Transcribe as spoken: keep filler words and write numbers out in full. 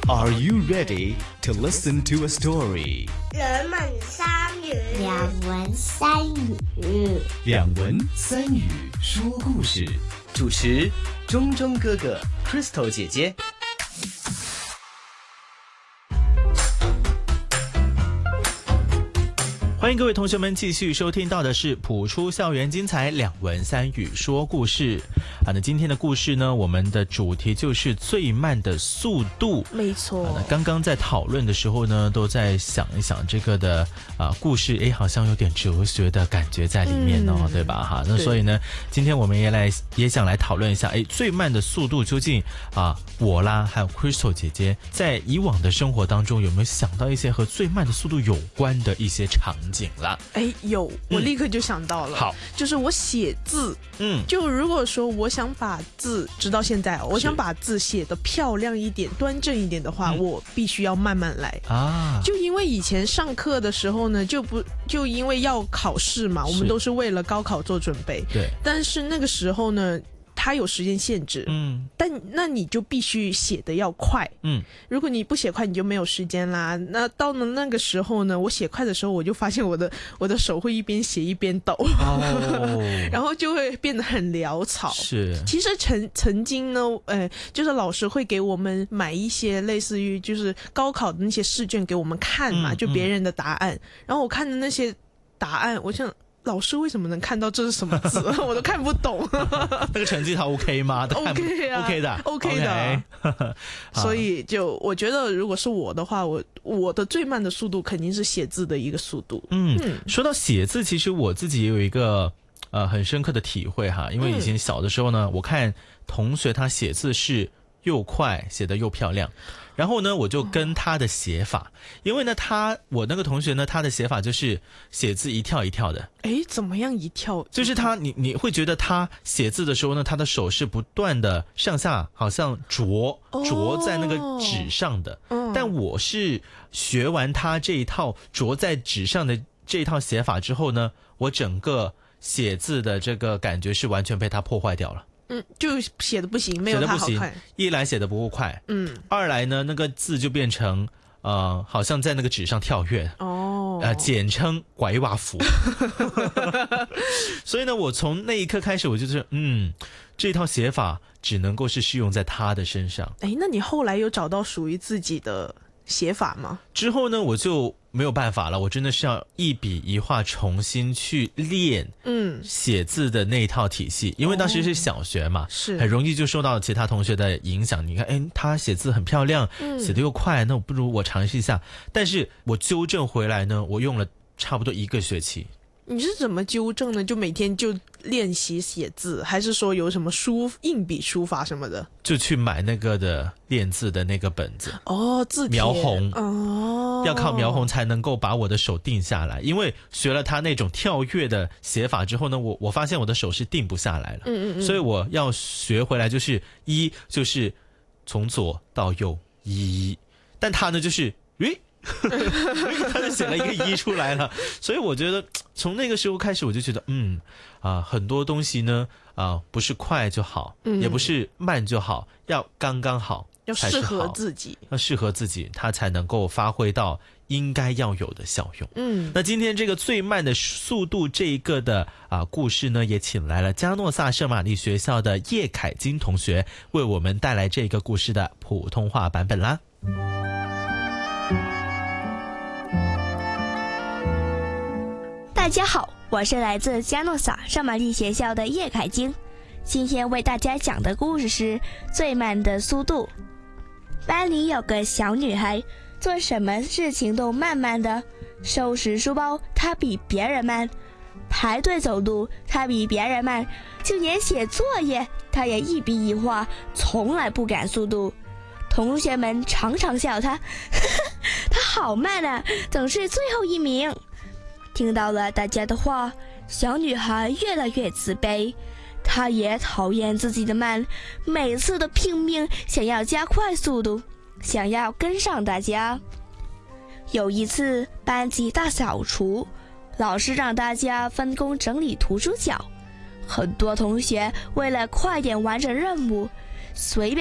Are you ready to listen to a story? 人们三语， 两文三语， 两文三语说故事。 主持钟钟哥哥 Crystal 姐姐。 欢迎各位同学们继续收听到的是普出校园精彩两文三语说故事啊。那今天的故事呢，我们的主题就是最慢的速度。 没错。 啊、那刚刚在讨论的时候呢，都在想一想这个的啊故事，诶，好像有点哲学的感觉在里面哦，嗯、对吧？哈，那所以呢，今天我们也来也想来讨论一下，诶，最慢的速度究竟啊，我啦，还有 Crystal 姐姐在以往的生活当中有没有想到一些和最慢的速度有关的一些场景？了， 哎，有，我立刻就想到了。嗯、好，就是我写字，嗯，就如果说我想把字，直到现在，我想把字写得漂亮一点、端正一点的话，嗯、我必须要慢慢来啊。就因为以前上课的时候呢，就不就因为要考试嘛，我们都是为了高考做准备。对，但是那个时候呢，它有时间限制，嗯，但那你就必须写得要快，嗯，如果你不写快，你就没有时间啦。那到了那个时候呢，我写快的时候，我就发现我的我的手会一边写一边抖，哦，然后就会变得很潦草。是，其实曾曾经呢，呃，就是老师会给我们买一些类似于就是高考的那些试卷给我们看嘛，嗯、就别人的答案，嗯、然后我看的那些答案，我想。老师为什么能看到这是什么字？我都看不懂。 那个成绩他 OK 吗 ？OK 啊 ，OK 的 ，OK 的。Okay 所以就我觉得，如果是我的话，我我的最慢的速度肯定是写字的一个速度。 嗯，嗯说到写字，其实我自己也有一个呃很深刻的体会哈，因为以前小的时候呢，嗯、我看同学他写字是又快，写得又漂亮。然后呢，我就跟他的写法，因为呢，他我那个同学呢，他的写法就是写字一跳一跳的。 诶，怎么样一跳？ 就是他，你你会觉得他写字的时候呢，他的手是不断的上下，好像着着在那个纸上的。哦、但我是学完他这一套着在纸上的这一套写法之后呢，我整个写字的这个感觉是完全被他破坏掉了。 嗯，就写的不行，没有他好看。 一来写的不够快，嗯，二来呢，那个字就变成呃，好像在那个纸上跳跃哦，呃，简称拐瓦符。所以呢，我从那一刻开始，我就是嗯，这套写法只能够是适用在他的身上。 哎，那你后来有找到属于自己的写法吗？ 之后呢，我就没有办法了，我真的是要一笔一画重新去练，嗯，写字的那一套体系，因为当时是小学嘛，是很容易就受到其他同学的影响。你看，哎，他写字很漂亮，嗯、写得又快，那我不如我尝试一下。但是我纠正回来呢，我用了差不多一个学期。 你是怎么纠正呢？就每天就练习写字，还是说有什么书硬笔书法什么的？ 就去买那个的练字的那个本子哦，字描红哦，要靠描红才能够把我的手定下来。因为学了他那种跳跃的写法之后呢，我我发现我的手是定不下来了，嗯嗯嗯，所以我要学回来就是一就是从左到右一，但他呢就是诶。他就写了一个一出来了，所以我觉得从那个时候开始，我就觉得嗯啊，很多东西呢啊，不是快就好，嗯、也不是慢就好，要刚刚好， 要适合自己， 要适合自己，它才能够发挥到应该要有的效用。嗯，那今天这个最慢的速度这一个的啊故事呢，也请来了加诺萨圣玛丽学校的叶凯金同学，为我们带来这个故事的普通话版本啦。 大家好，我是来自加诺萨圣玛丽学校的叶凯金，今天为大家讲的故事是最慢的速度。班里有个小女孩，做什么事情都慢慢的，收拾书包她比别人慢，排队走路她比别人慢，就连写作业她也一笔一画，从来不赶速度。同学们常常笑她，呵呵，她好慢啊，总是最后一名。听到了大家的话，小女孩越来越自卑，她也讨厌自己的慢，每次都拼命想要加快速度，想要跟上大家。有一次班级大扫除，老师让大家分工整理图书角，很多同学为了快点完成任务，随便